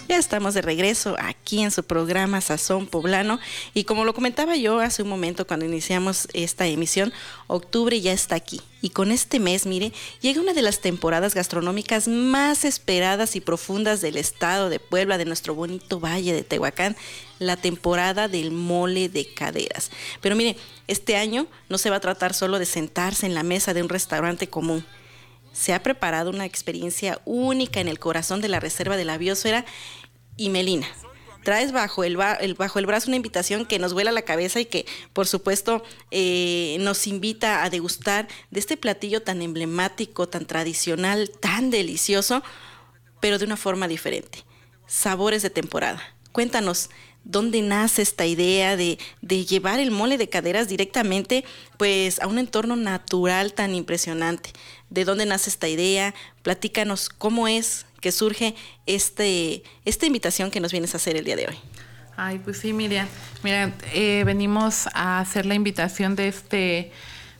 Ya estamos de regreso aquí en su programa Sazón Poblano y como lo comentaba yo hace un momento cuando iniciamos esta emisión, octubre ya está aquí y con este mes, mire, llega una de las temporadas gastronómicas más esperadas y profundas del estado de Puebla, de nuestro bonito valle de Tehuacán, la temporada del mole de caderas. Pero mire, este año no se va a tratar solo de sentarse en la mesa de un restaurante común. Se ha preparado una experiencia única en el corazón de la Reserva de la Biosfera y Melina. Traes bajo el brazo una invitación que nos vuela la cabeza y que, por supuesto, nos invita a degustar de este platillo tan emblemático, tan tradicional, tan delicioso, pero de una forma diferente. Sabores de temporada. Cuéntanos, ¿dónde nace esta idea de llevar el mole de caderas directamente pues, a un entorno natural tan impresionante? ¿De dónde nace esta idea? Platícanos cómo es que surge esta invitación que nos vienes a hacer el día de hoy. Ay, pues sí, Miriam. Mira, venimos a hacer la invitación de este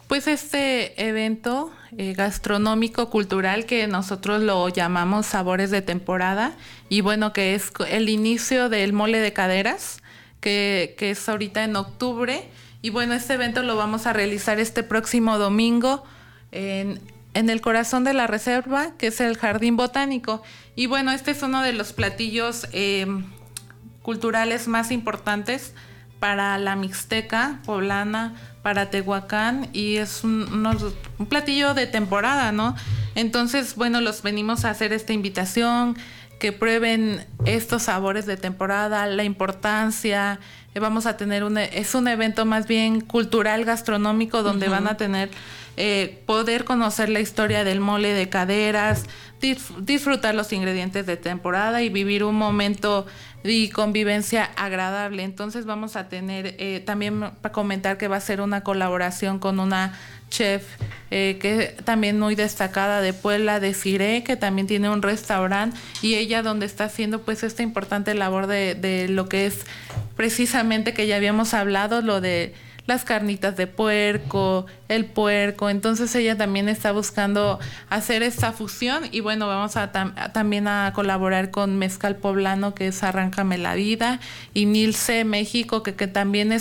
evento gastronómico cultural que nosotros lo llamamos Sabores de Temporada y bueno, que es el inicio del mole de caderas, que es ahorita en octubre y bueno, este evento lo vamos a realizar este próximo domingo en el corazón de la reserva, que es el Jardín Botánico. Y bueno, este es uno de los platillos culturales más importantes para la Mixteca poblana, para Tehuacán, y es un platillo de temporada, ¿no? Entonces, bueno, los venimos a hacer esta invitación, que prueben estos sabores de temporada, la importancia. Vamos a tener es un evento más bien cultural, gastronómico, donde van a tener poder conocer la historia del mole de caderas, disfrutar los ingredientes de temporada y vivir un momento y convivencia agradable. Entonces vamos a tener también para comentar que va a ser una colaboración con una chef que también muy destacada de Puebla, de Ciré, que también tiene un restaurante y ella donde está haciendo pues esta importante labor de lo que es precisamente que ya habíamos hablado, lo de las carnitas de puerco, el puerco. Entonces ella también está buscando hacer esta fusión y bueno, vamos a también a colaborar con Mezcal Poblano, que es Arráncame la Vida, y Nilce México, que también es